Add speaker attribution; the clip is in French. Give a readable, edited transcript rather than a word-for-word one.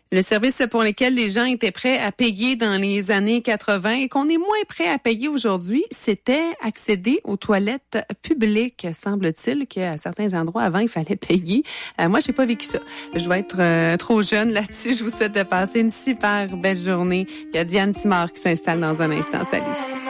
Speaker 1: Le service pour lequel les gens étaient prêts à payer dans les années 80 et qu'on est moins prêt à payer aujourd'hui, c'était accéder aux toilettes publiques. Semble-t-il qu'à certains endroits avant, il fallait payer. Moi, j'ai pas vécu ça. Je dois être trop jeune là-dessus. Je vous souhaite de passer une super belle journée. Il y a Diane Simard qui s'installe dans un instant. Salut.